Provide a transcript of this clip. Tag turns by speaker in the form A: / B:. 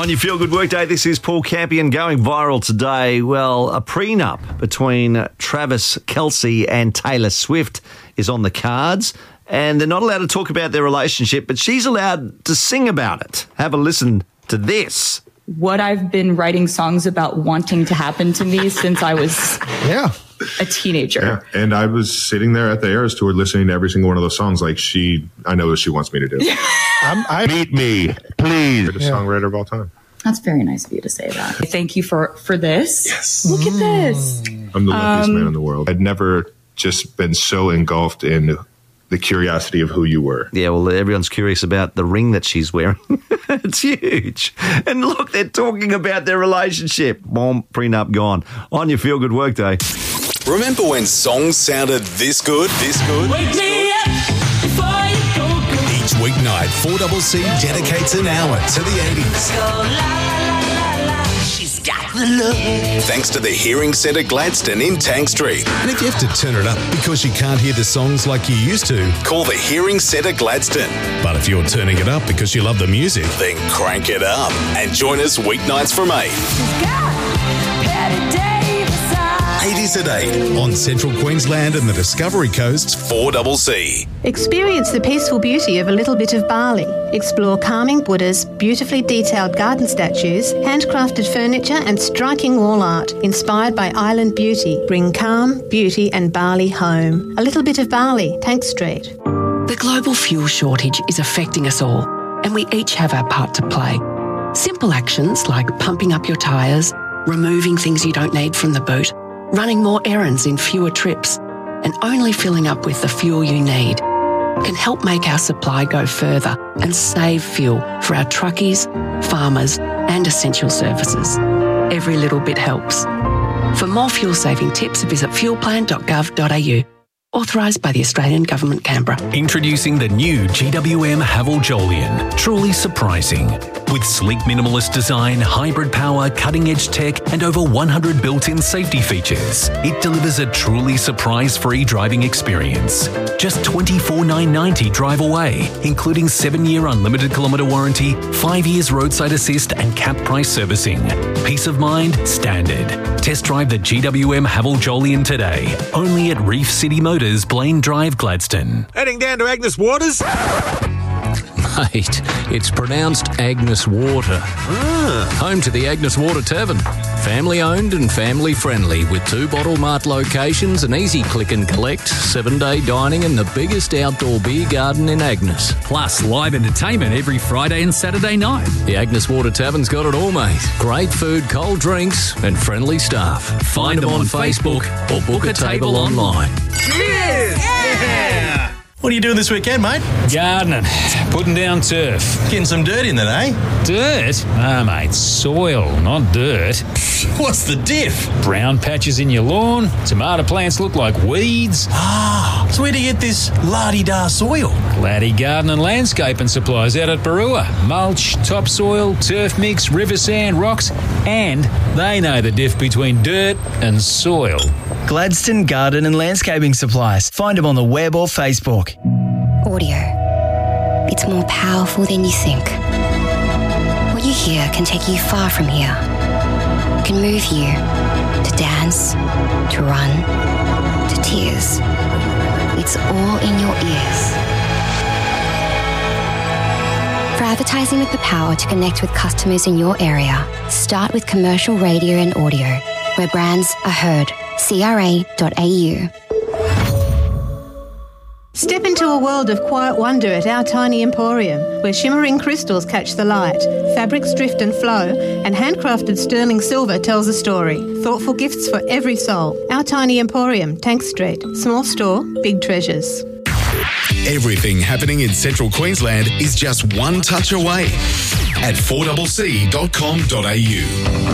A: On your Feel Good Workday, this is Paul Campion. Going viral today. Well, a prenup between Travis Kelce and Taylor Swift is on the cards, and they're not allowed to talk about their relationship, but she's allowed to sing about it. Have a listen to this.
B: What I've been writing songs about wanting to happen to me since I was a teenager.
C: Yeah, and I was sitting there at the Eras Tour listening to every single one of those songs like I know what she wants me to do.
D: Meet me, please.
C: Greatest songwriter of all time.
B: That's very nice of you to say that. Thank you for this. Yes. Look at this.
C: I'm the luckiest man in the world. I'd never just been so engulfed in the curiosity of who you were.
A: Yeah, well, everyone's curious about the ring that she's wearing. It's huge. And look, they're talking about their relationship. Boom, prenup gone. On your Feel Good Workday.
E: Remember when songs sounded this good?
F: Wake me up before you go.
E: Each weeknight, 4CC dedicates an hour to the 80s.
F: Go la la la la, she's got the look.
E: Thanks to the Hearing Centre Gladstone in Tank Street. And if you have to turn it up because you can't hear the songs like you used to, call the Hearing Centre Gladstone. But if you're turning it up because you love the music, then crank it up and join us weeknights from 8. 80s at 8 on Central Queensland and the Discovery Coast's 4CC.
G: Experience the peaceful beauty of a little bit of Bali. Explore calming Buddhas, beautifully detailed garden statues, handcrafted furniture and striking wall art inspired by island beauty. Bring calm, beauty and Bali home. A little bit of Bali, Tank Street.
H: The global fuel shortage is affecting us all, and we each have our part to play. Simple actions like pumping up your tyres, removing things you don't need from the boot, running more errands in fewer trips, and only filling up with the fuel you need can help make our supply go further and save fuel for our truckies, farmers, and essential services. Every little bit helps. For more fuel-saving tips, visit fuelplan.gov.au. Authorised by the Australian Government, Canberra.
I: Introducing the new GWM Haval Jolyon. Truly surprising. With sleek minimalist design, hybrid power, cutting-edge tech, and over 100 built-in safety features, it delivers a truly surprise-free driving experience. Just $24,990 drive away, including 7-year unlimited kilometre warranty, 5 years roadside assist, and cap price servicing. Peace of mind, standard. Test drive the GWM Haval Jolyon today, only at Reef City Motors, Blaine Drive, Gladstone.
J: Heading down to Agnes Waters?
K: Mate, it's pronounced Agnes Water. Home to the Agnes Water Tavern. Family owned and family friendly with 2 Bottle Mart locations, an easy click and collect, 7-day dining and the biggest outdoor beer garden in Agnes.
L: Plus live entertainment every Friday and Saturday night.
K: The Agnes Water Tavern's got it all, mate. Great food, cold drinks and friendly staff. Find them on Facebook or book a table online.
J: Cheers! Yeah!
M: What are you doing this weekend, mate?
L: Gardening. Putting down turf.
M: Getting some dirt in then, eh?
L: Dirt? Ah, mate, soil, not dirt.
M: What's the diff?
L: Brown patches in your lawn. Tomato plants look like weeds.
M: Ah, so where do you get this la-di-da soil?
L: Laddie Garden and Landscaping Supplies out at Barua. Mulch, topsoil, turf mix, river sand, rocks, and they know the diff between dirt and soil.
N: Gladstone Garden and Landscaping Supplies. Find them on the web or Facebook.
O: Audio. It's more powerful than you think. What you hear can take you far from here. It can move you to dance, to run, to tears. It's all in your ears. For advertising with the power to connect with customers in your area, start with commercial radio and audio, where brands are heard. CRA.au.
G: Step into a world of quiet wonder at Our Tiny Emporium, where shimmering crystals catch the light, fabrics drift and flow, and handcrafted sterling silver tells a story. Thoughtful gifts for every soul. Our Tiny Emporium, Tank Street. Small store, big treasures.
E: Everything happening in Central Queensland is just one touch away at 4CC.com.au.